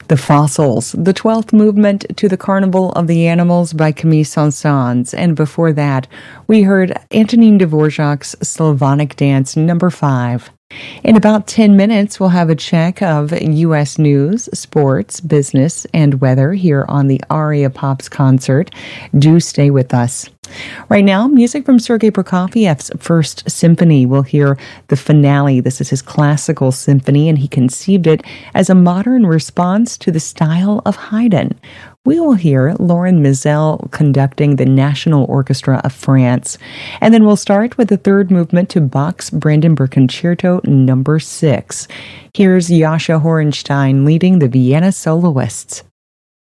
The Fossils, the 12th movement to the Carnival of the Animals by Camille Saint-Saëns. And before that, we heard Antonin Dvorak's Slavonic Dance number 5. In about 10 minutes, we'll have a check of U.S. news, sports, business, and weather here on the Aria Pops concert. Do stay with us. Right now, music from Sergei Prokofiev's First Symphony. We'll hear the finale. This is his classical symphony, and he conceived it as a modern response to the style of Haydn. We will hear Lauren Mizell conducting the National Orchestra of France. And then we'll start with the third movement to Bach's Brandenburg Concerto number 6. Here's Jascha Horenstein leading the Vienna Soloists.